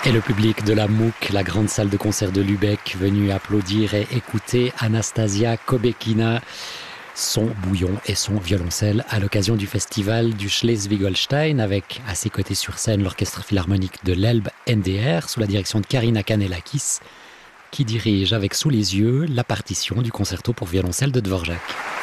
Et le public de la MOOC, la grande salle de concert de Lübeck, venu applaudir et écouter Anastasia Kobekina, son bouillon et son violoncelle à l'occasion du festival du Schleswig-Holstein, avec à ses côtés sur scène l'orchestre philharmonique de l'Elbe NDR sous la direction de Karina Kanellakis, qui dirige avec sous les yeux la partition du concerto pour violoncelle de Dvorak.